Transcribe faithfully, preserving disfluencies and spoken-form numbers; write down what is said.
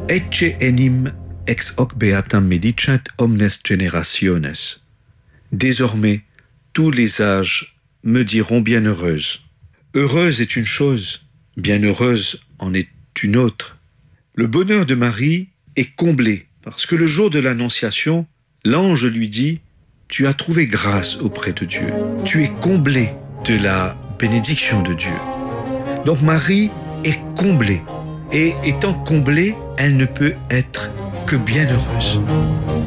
Ecce enim ex hoc beatam medicet omnes generationes. Désormais, tous les âges me diront bienheureuse. Heureuse est une chose, bienheureuse en est une autre. Le bonheur de Marie est comblé, parce que le jour de l'Annonciation, l'ange lui dit « Tu as trouvé grâce auprès de Dieu. Tu es comblé de la bénédiction de Dieu. » Donc Marie est comblée. Et étant comblée, elle ne peut être que bienheureuse.